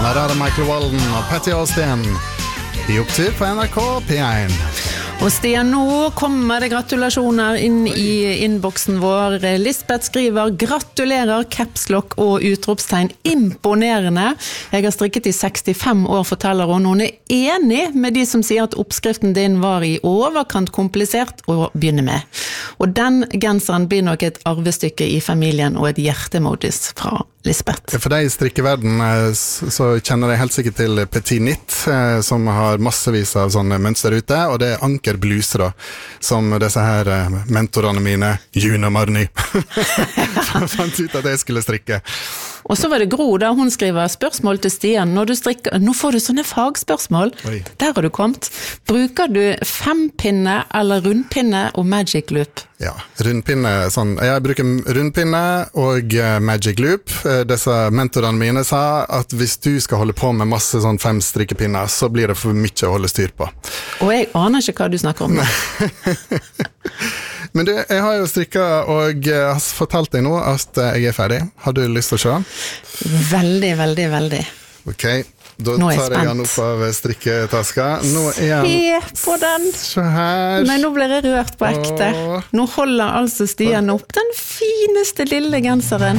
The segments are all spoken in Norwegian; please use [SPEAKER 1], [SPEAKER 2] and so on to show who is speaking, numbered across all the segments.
[SPEAKER 1] Her det Michael Walden og Patty Austin I opptur på NRK P1.
[SPEAKER 2] Og Stian, nå kommer det gratulasjoner inn I innboksen vår. Lisbeth skriver, gratulerer, capslock og utropstegn. Imponerende. Jeg har strikket I 65 år, forteller hun. Hun enig med de som sier at oppskriften din var I overkant komplisert å begynne med. Og den genseren blir nok et arvestykke I familien og et hjertemodis fra Lisbeth.
[SPEAKER 1] For deg I strikkeverden så kjenner jeg helt sikkert til Petit Knit, som har massevis av sånne mønster ute, og det Anker Bluser da, som disse her mentorene mine, June og Marni, fant ut at jeg skulle strikke.
[SPEAKER 2] Og så var det Gro da, hun skriver spørsmål til Stian, når du strikker, nå får du sånne fagspørsmål,
[SPEAKER 1] Oi.
[SPEAKER 2] Der har du kommet. Bruker du 5-pinne eller rundpinne og magic loop?
[SPEAKER 1] Ja, rundpinne, sånn. Jeg bruker rundpinne og magic loop. Disse mentorene mine sa at hvis du skal holde på med masse sånn 5 strikkepinner, så blir det for mye å holde styr på.
[SPEAKER 2] Og jeg aner ikke hva du snakker om.
[SPEAKER 1] Men du, jeg har jo strikket og har fortalt deg nå at jeg ferdig. Har du lyst til å se?
[SPEAKER 2] Veldig, veldig, veldig.
[SPEAKER 1] Ok, da
[SPEAKER 2] Nå
[SPEAKER 1] tar jeg den opp av strikketaska. Nå
[SPEAKER 2] Se på den!
[SPEAKER 1] Se her.
[SPEAKER 2] Nei, nå blir jeg rørt på ekte. Nå holder altså Stian opp den fineste lille genseren.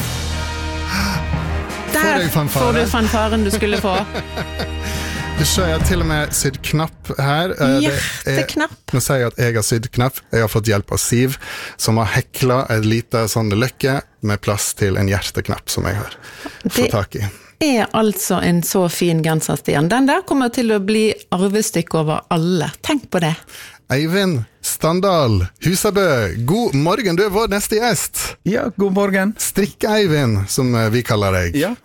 [SPEAKER 2] Der får du fanfaren du skulle få.
[SPEAKER 1] Du ser jeg har til og med sydd knapp her.
[SPEAKER 2] Hjerteknapp.
[SPEAKER 1] Nå sier jeg at jeg har sydd knapp. Jeg har fått hjelp av Siv, som har heklet en liten sånn løkke med plass til en hjerteknapp som jeg har fått tak I.
[SPEAKER 2] Det altså en så fin genser, Stian. Den der kommer til å bli arvestykke over alle. Tenk på det.
[SPEAKER 1] Eivind Standal, Husabø, god morgen, du vår neste gjest.
[SPEAKER 3] Ja, god morgen.
[SPEAKER 1] Strikke-Eivind, som vi kaller deg.
[SPEAKER 3] Ja.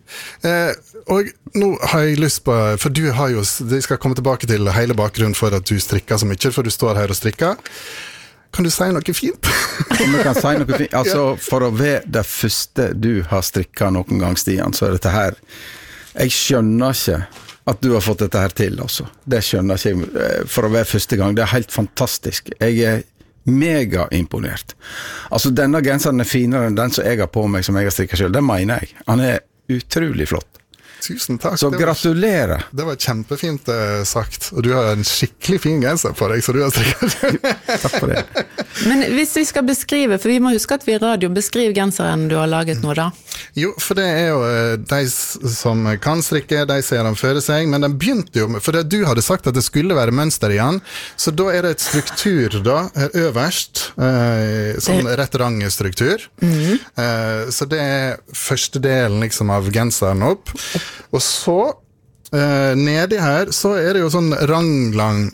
[SPEAKER 1] Og nå har jeg lyst på, for du har jo, jeg skal komme tilbake til hele bakgrunnen for at du strikker så mye, for du står her og strikker. Kan du si noe fint?
[SPEAKER 3] Om jeg kan si noe fint? Altså, for å være det første du har strikket noen gang, Stian, så dette her, jeg skjønner ikke at du har fått dette her til, altså. Det skjønner ikke jeg, for å være første gang. Det helt fantastisk. Jeg mega imponert. Altså, denne genseren finere enn den som jeg har på meg, som jeg har strikket selv. Det mener jeg. Han utrolig flott.
[SPEAKER 1] Tusen takk.
[SPEAKER 3] Så gratulerer.
[SPEAKER 1] Det var kjempefint sagt, og du har en skikkelig fin genser på deg, så du har strikket.
[SPEAKER 3] Takk for det.
[SPEAKER 2] Men hvis vi skal beskrive, for vi må huske at vi I radio beskriver genseren du har laget nå da.
[SPEAKER 1] Jo, for det jo de som kan strikke, de ser den føre seg, men den begynte jo med, for det du hadde sagt at det skulle være mønster igjen, så da det et struktur da, her øverst, sånn rett-rang-struktur. Så det første delen liksom av genseren opp, og så nedi her så det jo sånn Raglan,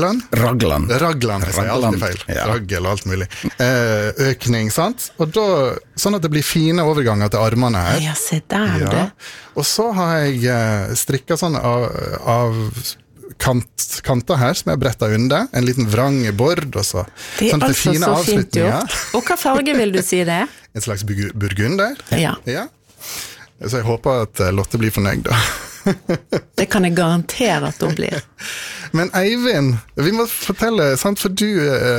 [SPEAKER 1] jeg sier alltid feil, ja. Raggel og alt mulig økning, sant? Og da, sånn at det blir fine overganger til armene her.
[SPEAKER 2] Ja, se der ja. Det.
[SPEAKER 1] Og så har jeg strikket sånn av kanter her som jeg brettet under, en liten vrang bord og så.
[SPEAKER 2] Det
[SPEAKER 1] sånn
[SPEAKER 2] altså
[SPEAKER 1] fine
[SPEAKER 2] så fint gjort. Og hva farge vil du si det?
[SPEAKER 1] En slags burgunder.
[SPEAKER 2] Ja.
[SPEAKER 1] Ja. Så jeg håper at Lotte blir fornøyd da.
[SPEAKER 2] Det kan jeg garantere at hun blir.
[SPEAKER 1] Men Eivind, vi må fortelle, sant, for du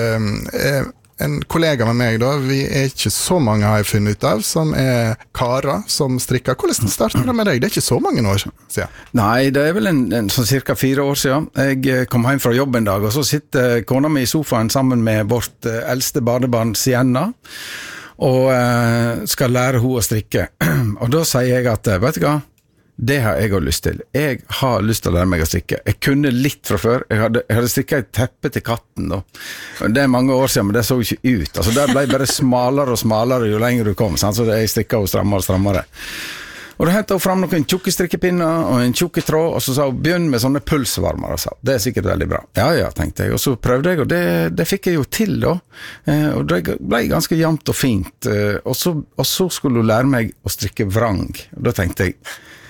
[SPEAKER 1] en kollega med meg da, vi ikke så mange har jeg funnet ut av, som Kara som strikker. Hvordan startet det med deg? Det ikke så mange år siden.
[SPEAKER 3] Nei, det vel en sånn cirka 4 år siden. Jeg kom hjem fra jobb en dag, og så sitter kona mi I sofaen sammen med vårt eldste barnebarn Sienna, og skal lære hun å strikke. Og da sier jeg at, vet du hva? Det har jeg også lyst til. Jeg har lyst til å lære meg å strikke. Jeg kunne litt fra før. Jeg hadde strikket et teppe til katten da. Det mange år siden, men det så ikke ut. Altså, det ble bare smalere og smalere jo lenger du kom. Sant? Så jeg strikket og strammere og strammere. Og da hentet hun frem noen tjukke strikkepinner og en tjukke tråd, og så sa hun, begynn med sånne pulsvarmer, og sa, det sikkert veldig bra. Ja, tenkte jeg, og så prøvde jeg, og det fikk jeg jo til da, og det ble ganske jevnt og fint, og så skulle hun lære meg å strikke vrang, og da tenkte jeg,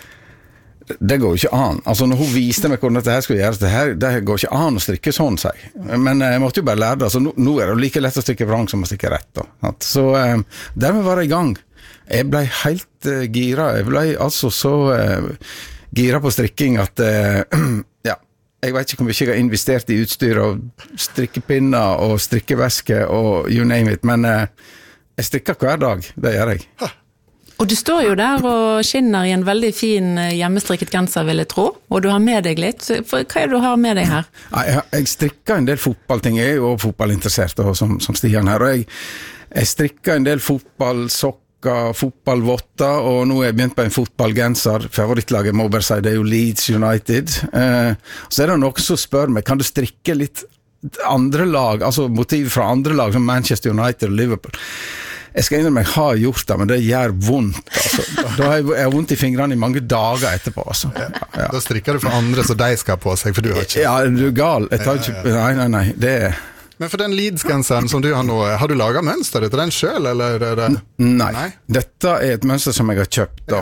[SPEAKER 3] det går jo ikke an. Altså, når hun viste meg hvordan dette her skulle gjøres, det går ikke an å strikke sånn, sier jeg. Men jeg måtte jo bare lære det, så nå det jo like lett å strikke vrang som å strikke rett da. Så dermed var jeg I gang. Jeg ble helt gira. Jeg ble altså så gira på strikking at ja, jeg vet ikke hvor mye jeg har investert I utstyr og strikkepinner og strikkeveske og you name it, men jeg strikker hver dag, det gjør jeg.
[SPEAKER 2] Og du står jo der og skinner i en veldig fin hjemmestrikket genser, vil jeg tro, og du har med deg litt. Hva er det du har med deg her?
[SPEAKER 3] Jeg strikker en del fotballting, jeg er jo fotballinteressert som Stian her, og jeg strikker en del fotballsokk, fotballvotter, og nå er jeg begynt på en fotballgenser. Favorittlaget må bare si det er jo Leeds United. Så er det noen som spør meg, kan du strikke litt andre lag, altså motiv fra andre lag, som Manchester United og Liverpool? Jeg skal innrømme, jeg har gjort det, men det gjør vondt. Altså. Da har jeg vondt i fingrene i mange dager etterpå. Altså. Ja.
[SPEAKER 1] Da strikker du for andre, så de skal på seg, for du har ikke...
[SPEAKER 3] Ja, du er gal. Jeg tar ikke... Nei, det er...
[SPEAKER 1] Men for den Leeds-genseren som du har nå, har du laget mønster til den selv, eller er det...
[SPEAKER 3] Nei, dette er et mønster som jeg har kjøpt da.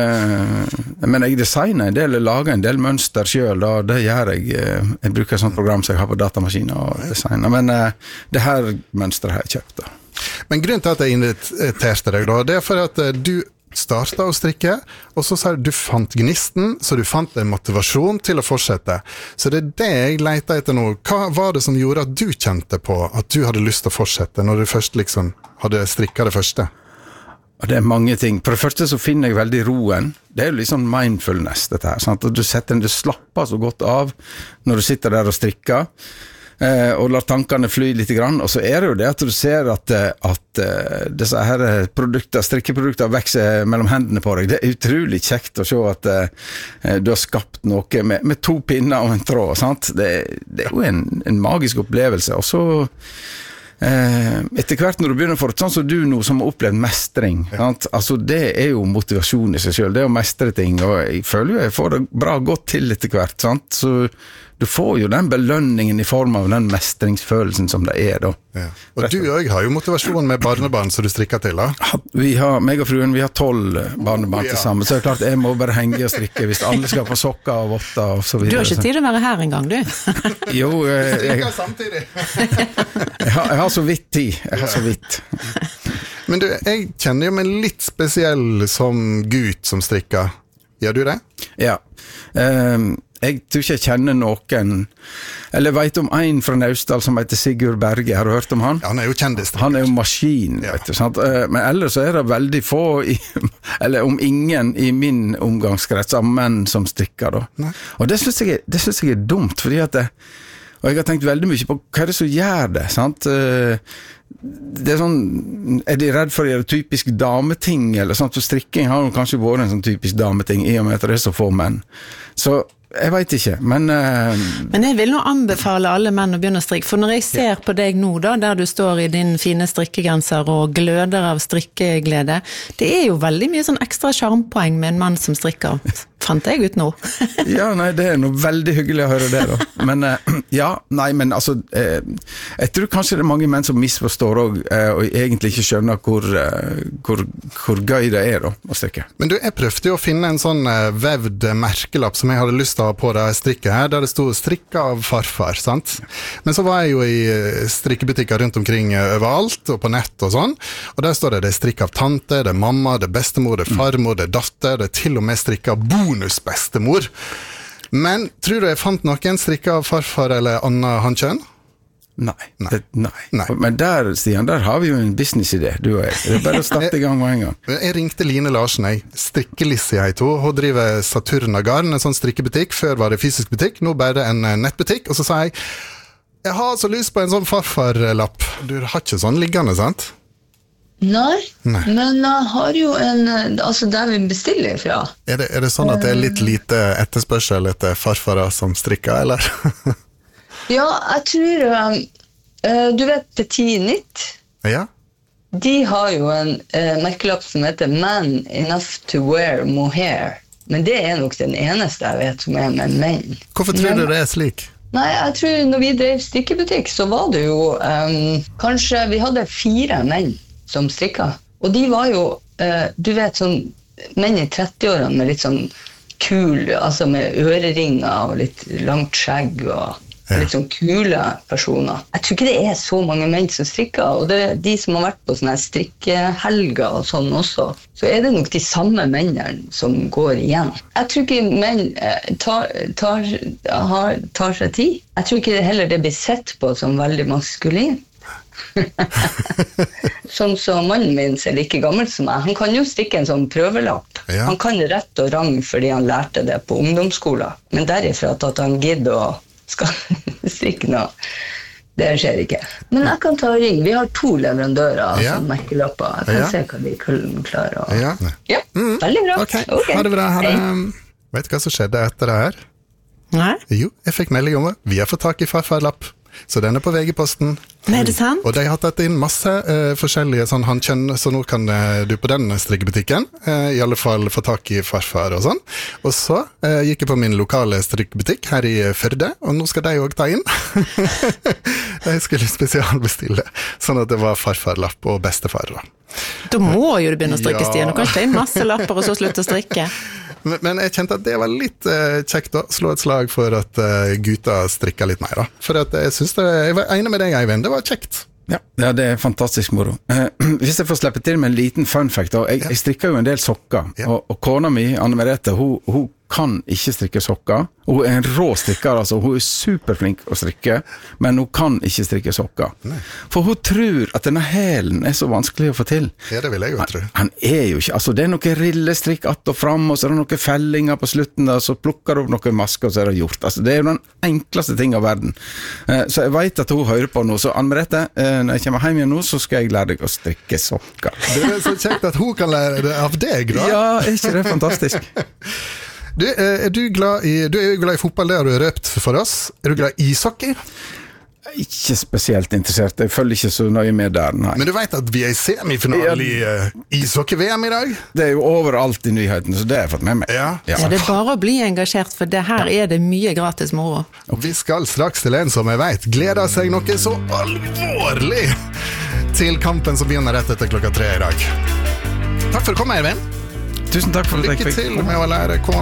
[SPEAKER 3] Men jeg designer en del, lager en del mønster selv da, det gjør jeg. Jeg bruker et sånt program som jeg har på datamaskinen og designer, men det her mønsteret har jeg kjøpt da.
[SPEAKER 1] Men grunnen til at jeg inviterte deg da, det er for at du startet å strikke, og så sa du fant gnisten, så du fant en motivasjon til å fortsette. Så det er det jeg leter etter nå. Hva var det som gjorde at du kjente på at du hadde lyst til å fortsette, når du først liksom hadde strikket det første?
[SPEAKER 3] Det er mange ting. For det første så finner jeg veldig roen. Det er jo litt sånn mindfulness, dette her. Sant? Du slapper så godt av når du sitter der og strikker, og lar tankene fly litt grann, og så er det jo det at du ser at disse her strikkeprodukter vekser mellom hendene på deg. Det er utrolig kjekt å se at du har skapt noe med 2 pinner og en tråd, sant? Det er jo en magisk opplevelse, og så etter hvert når du begynner for sånn som du nå som har opplevd mestring, sant? Altså det er jo motivasjon i seg selv, det er å mestre ting, og jeg føler jo jeg får det bra godt til etter hvert, sant? Så du får jo den belønningen i form av den mestringsfølelsen som det er da.
[SPEAKER 1] Ja. Og du og jeg har jo motivasjon med barnebarn som du strikker til da.
[SPEAKER 3] Meg og fruen, vi har 12 barnebarn til sammen, så det er klart jeg må bare henge og strikke hvis alle skal få sokker og votter og så videre.
[SPEAKER 2] Du har ikke tid å være her en gang, du.
[SPEAKER 3] Jo,
[SPEAKER 1] strikker samtidig.
[SPEAKER 3] jeg har så vidt tid, jeg har så vidt.
[SPEAKER 1] Men du, jeg kjenner jo meg litt spesiell som gutt som strikker. Gjør du det?
[SPEAKER 3] Ja, jeg tror ikke jeg kjenner noen, eller jeg vet om en fra Naustdal som heter Sigurd Berge, har du hørt om han?
[SPEAKER 1] Ja, han er jo kjendis.
[SPEAKER 3] Han er jo maskin, vet du, sant? Men ellers så er det veldig få, eller om ingen i min omgangskrets av menn som strikker da. Nei. Og det synes jeg er dumt, fordi at og jeg har tenkt veldig mye på hva er det som gjør det, sant? Det er sånn, er de redd for å gjøre typisk dameting, eller sånt, for strikking har jo kanskje vært en sånn typisk dameting, i og med at det er så få menn. Så jeg vet ikke, men
[SPEAKER 2] jeg vil nå anbefale alle menn å begynne å strikke, for når jeg ser på deg nå da, der du står i din fine strikkegenser og gløder av strikkeglede, det er jo veldig mye sånn ekstra charmpoeng med en mann som strikker, fant jeg ut nå.
[SPEAKER 3] Ja, nei, det er noe veldig hyggelig å høre det da, men men altså, jeg tror kanskje det er mange menn som misforstår og egentlig ikke skjønner hvor gøy det er da, å strikke.
[SPEAKER 1] Men du, jeg prøvde jo å finne en sånn vevd merkelapp som jeg hadde lyst til å ha på det strikket her, der det stod strikket av farfar, sant? Men så var jeg jo i strikkebutikker rundt omkring overalt, og på nett og sånn, og der står det er strikk av tante, det er mamma, det er bestemor, det er farmor, det er datter, det er til og med strikket av bonusbestemor. Men tror du jeg fant noen strikket av farfar eller Anna Hankjønn?
[SPEAKER 3] Nei. Men der, Stian, der har vi jo en businessidé, du og jeg. Det er bare å starte i gang med en gang.
[SPEAKER 1] Jeg ringte Line Larsen, strikkelissi heter hun. Hun driver Saturna Garn, en sånn strikkebutikk. Før var det fysisk butikk, nå bare det en nettbutikk. Og så sa jeg har så lyst på en sånn farfarlapp. Du har ikke sånn liggende, sant?
[SPEAKER 4] Nei, men jeg har jo altså der vi bestiller fra.
[SPEAKER 1] Er det sånn at det er litt lite etterspørsel etter farfarer som strikker, eller?
[SPEAKER 4] Ja, jeg tror du vet Petit Knit?
[SPEAKER 1] Ja.
[SPEAKER 4] De har jo en merkelapp som heter Man Enough to Wear Mohair. Men det er nok den eneste jeg vet som er med menn.
[SPEAKER 1] Hvorfor tror du det er slik?
[SPEAKER 4] Nei, jeg tror når vi drev strikkebutikk så var det jo kanskje vi hadde 4 menn som strikket. Og de var jo, du vet sånn menn i 30-årene med litt sånn kul, altså med øreringer og litt langt skjegg og litt sånn kule personer. Jeg tror ikke det er så mange menn som strikker, og det er de som har vært på sånne strikkehelger og sånn også, så er det nok de samme mennene som går igjen. Jeg tror ikke menn tar seg tid. Jeg tror ikke heller det blir sett på som veldig maskulin. Sånn som mannen min som er like gammel som meg, han kan jo strikke en sånn prøvelapp.
[SPEAKER 1] Ja.
[SPEAKER 4] Han kan rett og rang fordi han lærte det på ungdomsskolen. Men derifra til at han gidder å skal strikke noe, det skjer ikke. Men jeg kan ta ring. Vi har 2 leverandører av sånne merkelapper. Jeg kan se hva de klarer å... Ja, veldig bra.
[SPEAKER 1] Ok, ha det bra. Vet du hva som skjedde etter det her?
[SPEAKER 2] Nei?
[SPEAKER 1] Jo, jeg fikk melding om det. Vi har fått tak i farfarlapp. Så den er på VG-posten.
[SPEAKER 2] Er det sant?
[SPEAKER 1] Og de har tatt inn masse forskjellige sånn handkjønn, så nå kan du på den strikkebutikken i alle fall få tak i farfar og sånn. Og så gikk jeg på min lokale strikkebutikk her i Førde, og nå skal de også ta inn. De skulle spesialbestille, sånn at det var farfarlapp og bestefar.
[SPEAKER 2] Da må jo du begynne å strikke, Stian. Du kan ikke ta inn masse lapper og så slutte å strikke.
[SPEAKER 1] Men jeg kjente at det var litt kjekt å slå et slag for at gutta strikker litt mer. Da. For at jeg var enig med deg, Eivind, det var kjekt.
[SPEAKER 3] Ja, det er fantastisk moro. Hvis jeg får slippe til med en liten fun fact, jeg strikker jo en del sokker, og kona mi, Anne Merete, hun kan ikke strikke sokker. Hun er en rå strikker, altså. Hun er superflink å strikke, men hun kan ikke strikke sokker. Nei. For hun tror at denne hælen er så vanskelig å få til.
[SPEAKER 1] Ja, det vil jeg jo tro.
[SPEAKER 3] Han er jo ikke, altså det er noe rillestrikk att og fram, og så er det noen fellinger på slutten, og så plukker du opp noen masker, og så er det gjort. Altså det er jo den enkleste ting av verden. Så jeg vet at hun hører på nå, så Anne Merete, når jeg kommer hjem igjen nå, så skal jeg lære deg å strikke sokker.
[SPEAKER 1] Det er så kjekt at hun kan lære det av deg, da.
[SPEAKER 3] Ja, er ikke det fantastisk?
[SPEAKER 1] Du er jo glad i fotball, det har du røpt for oss. Er du glad i ishockey?
[SPEAKER 3] Ikke spesielt interessert, jeg følger ikke så nøye med der, nei.
[SPEAKER 1] Men du vet at vi er i semifinale i ishockey-VM i dag?
[SPEAKER 3] Det er jo overalt i nyheten, så det har jeg fått med meg.
[SPEAKER 2] Ja, det er bare å bli engasjert, for det her er det mye gratis moro.
[SPEAKER 1] Og vi skal straks til en som jeg vet gleder seg noe så alvorlig til kampen som begynner rett etter 3:00 i dag. Takk for å komme, Eivind.
[SPEAKER 3] Tusen takk for at jeg fikk komme.
[SPEAKER 1] Lykke til med å lære kona